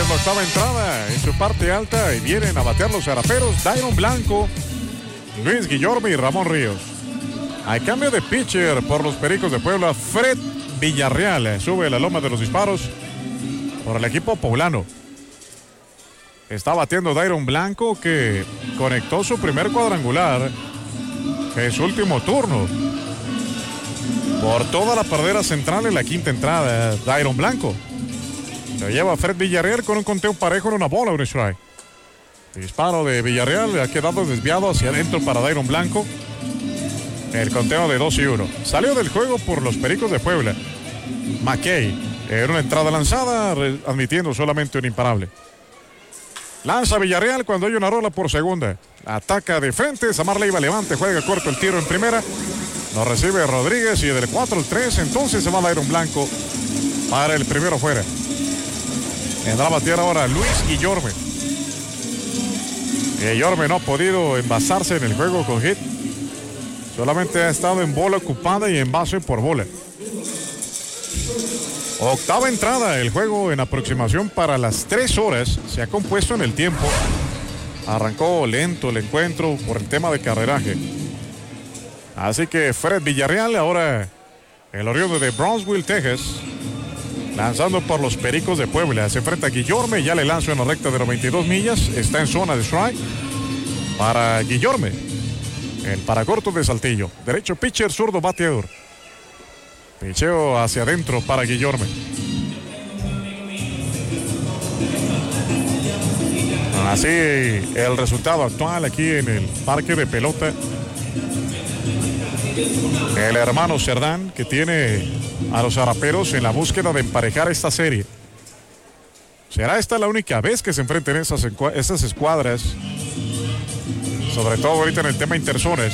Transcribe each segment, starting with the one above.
en la octava entrada, en su parte alta, y vienen a batear los zaraperos Dairon Blanco, Luis Guillorme y Ramón Ríos. A cambio de pitcher por los Pericos de Puebla, Fred Villarreal sube la loma de los disparos por el equipo poblano. Está batiendo Dairon Blanco, que conectó su primer cuadrangular en su último turno. Por toda la pradera central en la quinta entrada, Dairon Blanco. Se lleva Fred Villarreal con un conteo parejo en una bola, un strike. Disparo de Villarreal ha quedado desviado hacia adentro para Dairon Blanco. El conteo de 2-1. Salió del juego por los Pericos de Puebla McKay en una entrada lanzada, admitiendo solamente un imparable. Lanza Villarreal cuando hay una rola por segunda. Ataca de frente, Samar Leiva levante, juega corto el tiro en primera. Lo recibe Rodríguez y del 4-3, entonces se va Dairon Blanco para el primero fuera. Vendrá a batear ahora Luis Guillorme. Guillorme no ha podido envasarse en el juego con hit. Solamente ha estado en bola ocupada y en base por bola. Octava entrada, el juego en aproximación para las 3 horas. Se ha compuesto en el tiempo. Arrancó lento el encuentro por el tema de carreraje. Así que Fred Villarreal, ahora el oriundo de Brownsville, Texas, lanzando por los Pericos de Puebla. Se enfrenta a Guillorme, ya le lanzó en la recta de los 22 millas. Está en zona de strike para Guillorme. El paracorto de Saltillo. Derecho pitcher, zurdo bateador. Picheo hacia adentro para Guillorme. Así el resultado actual aquí en el parque de pelota. El hermano Cerdán, que tiene a los zaraperos en la búsqueda de emparejar esta serie. ¿Será esta la única vez que se enfrenten esas escuadras? Sobre todo ahorita en el tema interzones.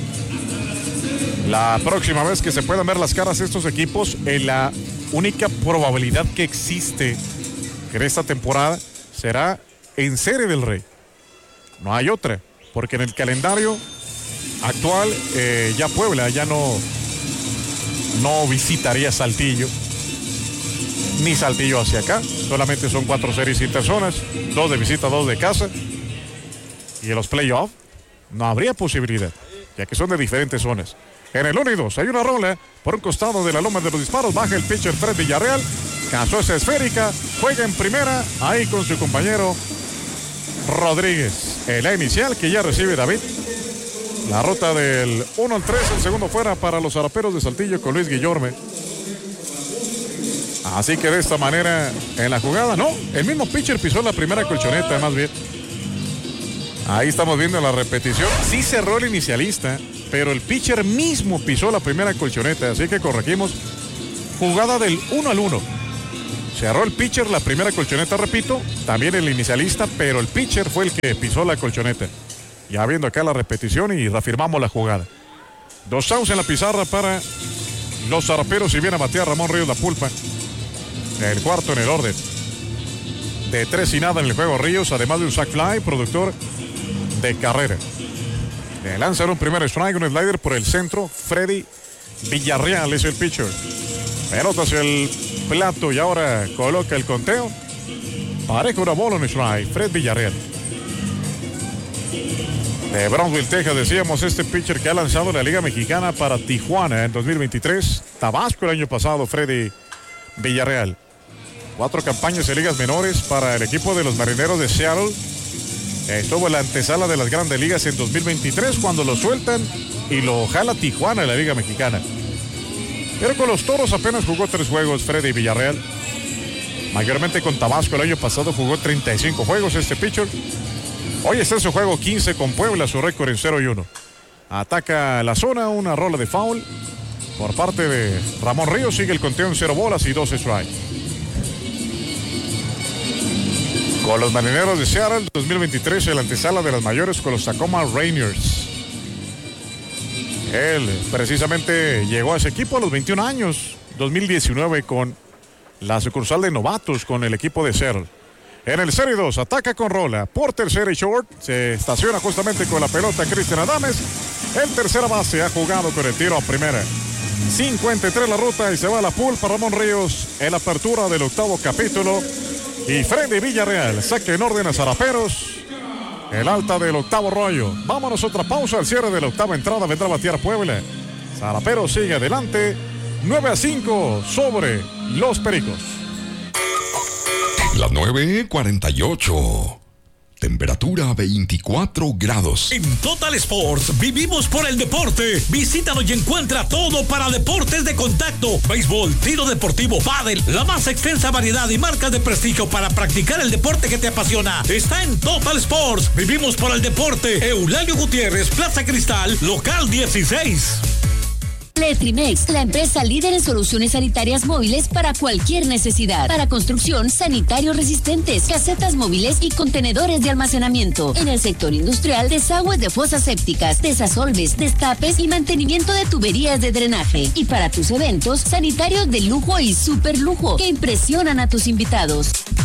La próxima vez que se puedan ver las caras de estos equipos, la única probabilidad que existe en esta temporada será en Serie del Rey. No hay otra, porque en el calendario actual ya Puebla ya no visitaría Saltillo, ni Saltillo hacia acá. Solamente son 4 series interzonas, 2 de visita, 2 de casa. Y en los playoffs no habría posibilidad, ya que son de diferentes zonas. En el 1 y 2 hay una rola por un costado de la loma de los disparos. Baja el pitcher Fred Villarreal. Cazó esa esférica. Juega en primera. Ahí con su compañero Rodríguez. La inicial que ya recibe David. La ruta del 1 al 3. El segundo fuera para los zaraperos de Saltillo con Luis Guillorme. Así que de esta manera en la jugada, no, el mismo pitcher pisó la primera colchoneta, más bien. Ahí estamos viendo la repetición. Sí cerró el inicialista, pero el pitcher mismo pisó la primera colchoneta, así que corregimos. Jugada del 1 al 1. Cerró el pitcher la primera colchoneta, repito, también el inicialista, pero el pitcher fue el que pisó la colchoneta. Ya viendo acá la repetición y reafirmamos la jugada. 2 outs en la pizarra para los zaraperos y viene a batear Ramón Ríos la pulpa. El cuarto en el orden. De 3-0 en el juego Ríos, además de un sac fly, productor de carrera. Le lanzan un primer strike, un slider por el centro. Freddy Villarreal es el pitcher. Pelota hacia el plato y ahora coloca el conteo. Pareja una bola, un strike. Fred Villarreal. De Brownsville, Texas, decíamos, este pitcher que ha lanzado en la Liga Mexicana para Tijuana en 2023. Tabasco el año pasado, Freddy Villarreal. 4 campañas en ligas menores para el equipo de los Marineros de Seattle. Estuvo en la antesala de las Grandes Ligas en 2023 cuando lo sueltan y lo jala Tijuana en la Liga Mexicana. Pero con los Toros apenas jugó 3 juegos Freddy Villarreal. Mayormente con Tabasco el año pasado jugó 35 juegos este pitcher. Hoy está en su juego 15 con Puebla, su récord en 0-1. Ataca la zona, una rola de foul por parte de Ramón Ríos. Sigue el conteo en 0 bolas y 2 strikes. Con los Marineros de Seattle, 2023, en la antesala de las mayores con los Tacoma Rainiers. Él precisamente llegó a ese equipo a los 21 años, 2019, con la sucursal de novatos con el equipo de Seattle. En el Serie 2, ataca con rola por tercera y short. Se estaciona justamente con la pelota Cristian Adames. El tercera base ha jugado con el tiro a primera. 53 la ruta y se va a la pulpa Ramón Ríos en la apertura del octavo capítulo y Freddy Villarreal. Saque en orden a Zaraperos. El alta del octavo rollo. Vámonos a otra pausa. Al cierre de la octava entrada vendrá a batear Puebla. Zaraperos sigue adelante. 9-5 sobre los Pericos. Las 9:48. Temperatura 24 grados. En Total Sports vivimos por el deporte. Visítanos y encuentra todo para deportes de contacto: béisbol, tiro deportivo, pádel, la más extensa variedad y marcas de prestigio para practicar el deporte que te apasiona. Está en Total Sports. Vivimos por el deporte. Eulalio Gutiérrez, Plaza Cristal, local 16. Letrimex, la empresa líder en soluciones sanitarias móviles para cualquier necesidad. Para construcción, sanitarios resistentes, casetas móviles y contenedores de almacenamiento. En el sector industrial, desagües de fosas sépticas, desasolves, destapes y mantenimiento de tuberías de drenaje. Y para tus eventos, sanitarios de lujo y super lujo que impresionan a tus invitados.